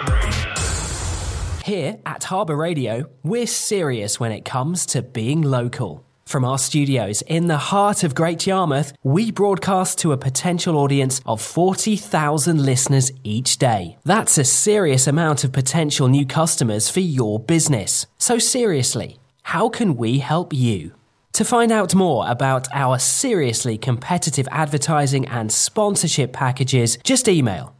Here at Harbour Radio, we're serious when it comes to being local. From our studios in the heart of Great Yarmouth, we broadcast to a potential audience of 40,000 listeners each day. That's a serious amount of potential new customers for your business. So seriously, how can we help you? To find out more about our seriously competitive advertising and sponsorship packages, just email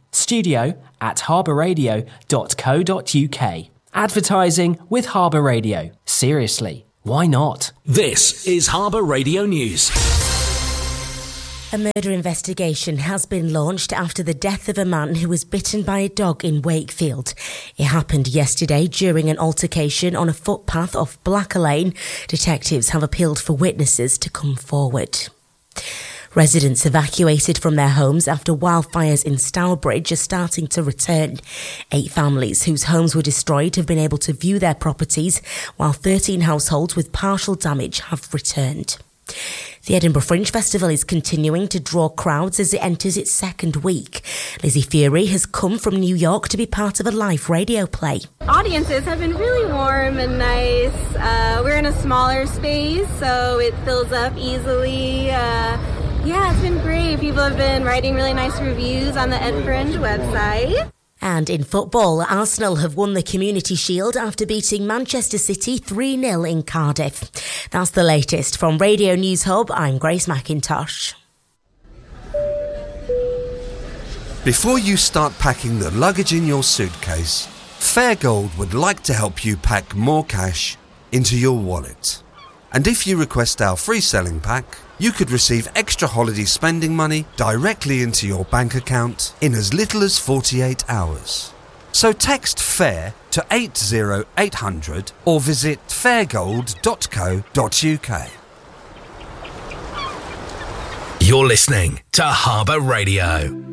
studio@harbourradio.co.uk. Advertising with Harbour Radio. Seriously, why not? This is Harbour Radio News. A murder investigation has been launched after the death of a man who was bitten by a dog in Wakefield. It happened yesterday during an altercation on a footpath off Blacker Lane. Detectives have appealed for witnesses to come forward. Residents evacuated from their homes after wildfires in Stourbridge are starting to return. 8 families whose homes were destroyed have been able to view their properties, while 13 households with partial damage have returned. The Edinburgh Fringe Festival is continuing to draw crowds as it enters its second week. Lizzie Fury has come from New York to be part of a live radio play. Audiences have been really warm and nice. We're in a smaller space, so it fills up easily. Yeah, it's been great. People have been writing really nice reviews on the Ed Fringe website. And in football, Arsenal have won the Community Shield after beating Manchester City 3-0 in Cardiff. That's the latest from Radio News Hub. I'm Grace McIntosh. Before you start packing the luggage in your suitcase, Fairgold would like to help you pack more cash into your wallet. And if you request our free selling pack, you could receive extra holiday spending money directly into your bank account in as little as 48 hours. So text FAIR to 80800 or visit fairgold.co.uk. You're listening to Harbour Radio.